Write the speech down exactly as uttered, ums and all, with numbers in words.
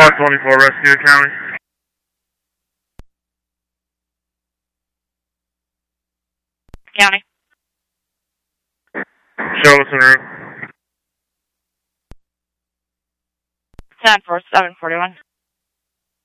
five twenty-four Rescue County. County. Show us en route. ten four seven forty-one.